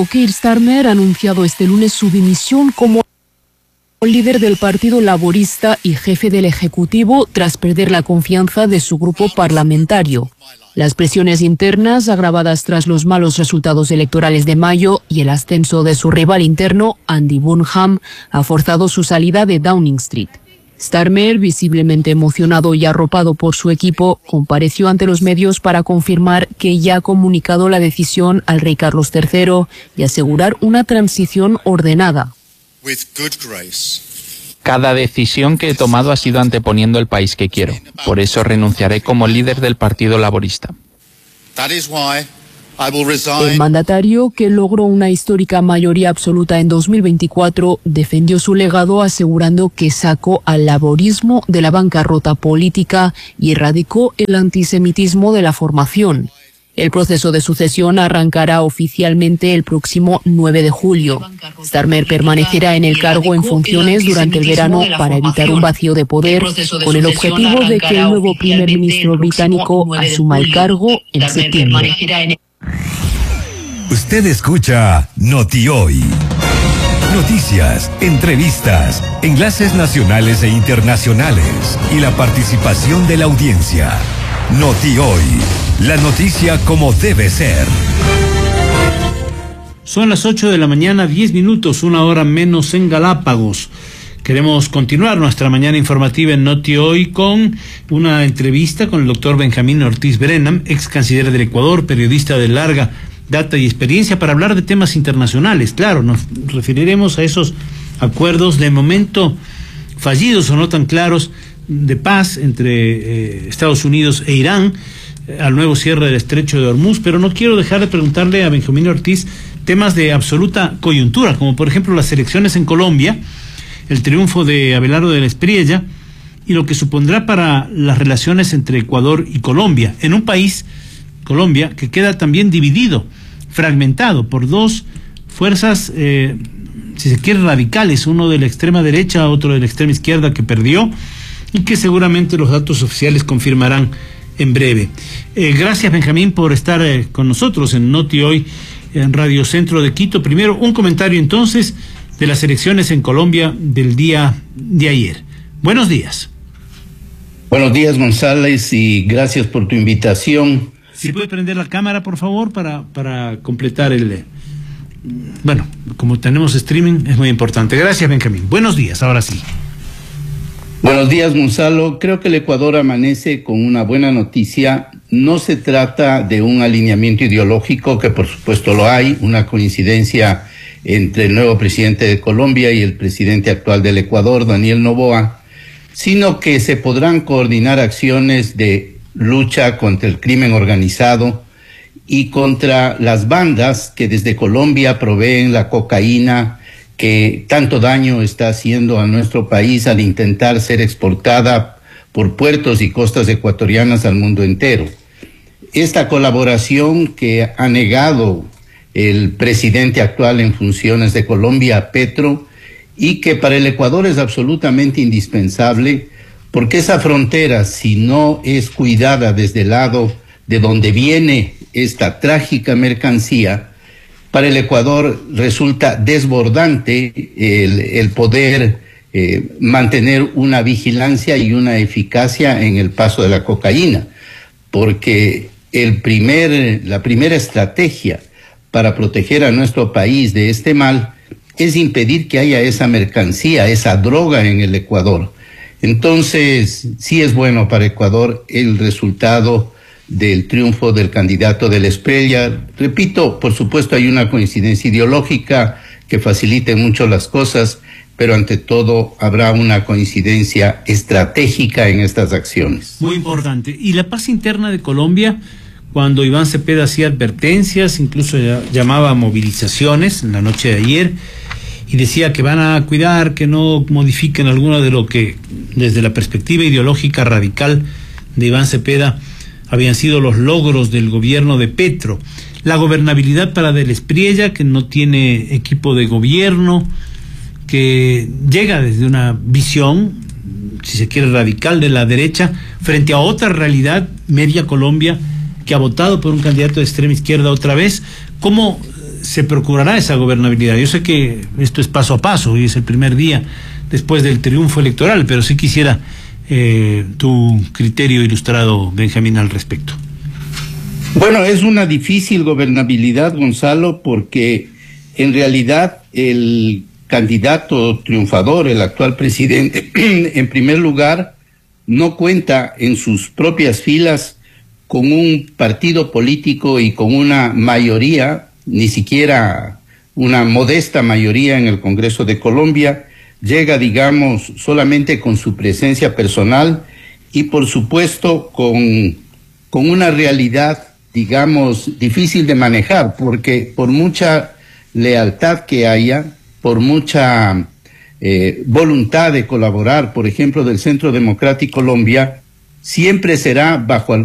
Keir Starmer ha anunciado este lunes su dimisión como líder del Partido Laborista y jefe del Ejecutivo tras perder la confianza de su grupo parlamentario. Las presiones internas, agravadas tras los malos resultados electorales de mayo y el ascenso de su rival interno, Andy Burnham, ha forzado su salida de Downing Street. Starmer, visiblemente emocionado y arropado por su equipo, compareció ante los medios para confirmar que ya ha comunicado la decisión al rey Carlos III y asegurar una transición ordenada. Cada decisión que he tomado ha sido anteponiendo el país que quiero. Por eso renunciaré como líder del Partido Laborista. El mandatario, que logró una histórica mayoría absoluta en 2024, defendió su legado asegurando que sacó al laborismo de la bancarrota política y erradicó el antisemitismo de la formación. El proceso de sucesión arrancará oficialmente el próximo 9 de julio. Starmer permanecerá en el cargo en funciones durante el verano para evitar un vacío de poder, con el objetivo de que el nuevo primer ministro británico asuma el cargo en septiembre. Usted escucha Noti Hoy. Noticias, entrevistas, enlaces nacionales e internacionales y la participación de la audiencia. Noti Hoy, la noticia como debe ser. Son las 8 de la mañana, 10 minutos, una hora menos en Galápagos. Queremos continuar nuestra mañana informativa en Noti Hoy con una entrevista con el doctor Benjamín Ortiz Brennan, ex canciller del Ecuador, periodista de larga data y experiencia, para hablar de temas internacionales. Claro, nos referiremos a esos acuerdos de momento fallidos o no tan claros de paz entre Estados Unidos e Irán, al nuevo cierre del estrecho de Hormuz, pero no quiero dejar de preguntarle a Benjamín Ortiz temas de absoluta coyuntura, como por ejemplo las elecciones en Colombia, el triunfo de Abelardo de la Espriella y lo que supondrá para las relaciones entre Ecuador y Colombia, en un país, Colombia, que queda también dividido, fragmentado por dos fuerzas, si se quiere, radicales, uno de la extrema derecha, otro de la extrema izquierda, que perdió y que seguramente los datos oficiales confirmarán en breve. Gracias, Benjamín, por estar con nosotros en Noti Hoy, en Radio Centro de Quito. Primero, un comentario entonces de las elecciones en Colombia del día de ayer. Buenos días. Buenos días, González, y gracias por tu invitación. Si puede prender la cámara, por favor, para completar el... Bueno, como tenemos streaming, es muy importante. Gracias, Benjamín. Buenos días, ahora sí. Buenos días, Gonzalo. Creo que el Ecuador amanece con una buena noticia. No se trata de un alineamiento ideológico, que por supuesto lo hay, una coincidencia entre el nuevo presidente de Colombia y el presidente actual del Ecuador, Daniel Noboa, sino que se podrán coordinar acciones de lucha contra el crimen organizado y contra las bandas que desde Colombia proveen la cocaína que tanto daño está haciendo a nuestro país al intentar ser exportada por puertos y costas ecuatorianas al mundo entero. Esta colaboración que ha negado el presidente actual en funciones de Colombia, Petro, y que para el Ecuador es absolutamente indispensable, porque esa frontera, si no es cuidada desde el lado de donde viene esta trágica mercancía, para el Ecuador resulta desbordante el poder mantener una vigilancia y una eficacia en el paso de la cocaína, porque la primera estrategia para proteger a nuestro país de este mal es impedir que haya esa mercancía, esa droga en el Ecuador. Entonces, sí es bueno para Ecuador el resultado del triunfo del candidato de la Espriella. Repito, por supuesto hay una coincidencia ideológica que facilite mucho las cosas, pero ante todo habrá una coincidencia estratégica en estas acciones. Muy importante. ¿Y la paz interna de Colombia? Cuando Iván Cepeda hacía advertencias, incluso llamaba a movilizaciones en la noche de ayer, y decía que van a cuidar que no modifiquen alguno de lo que, desde la perspectiva ideológica radical de Iván Cepeda, habían sido los logros del gobierno de Petro. La gobernabilidad para de la Espriella, que no tiene equipo de gobierno, que llega desde una visión, si se quiere, radical de la derecha, frente a otra realidad, media Colombia, que ha votado por un candidato de extrema izquierda otra vez. ¿Cómo se procurará esa gobernabilidad? Yo sé que esto es paso a paso y es el primer día después del triunfo electoral, pero sí quisiera tu criterio ilustrado, Benjamín, al respecto. Bueno, es una difícil gobernabilidad, Gonzalo, porque en realidad el candidato triunfador, el actual presidente, en primer lugar, no cuenta en sus propias filas con un partido político y con una mayoría, ni siquiera una modesta mayoría en el Congreso de Colombia. Llega, digamos, solamente con su presencia personal y, por supuesto, con una realidad, digamos, difícil de manejar, porque por mucha lealtad que haya, por mucha voluntad de colaborar, por ejemplo, del Centro Democrático Colombia, siempre será bajo